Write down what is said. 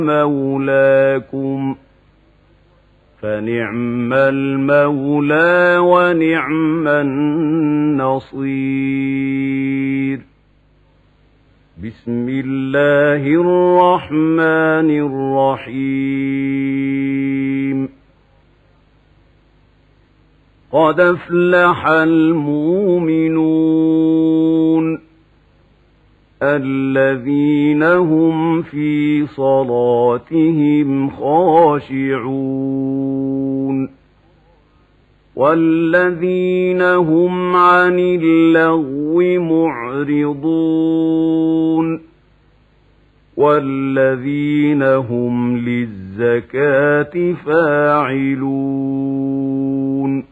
مولاكم فنعم المولى ونعم النصير. بسم الله الرحمن الرحيم. قد أفلح المؤمنون الذين هم في صلاتهم خاشعون والذين هم عن اللغو معرضون والذين هم للزكاة فاعلون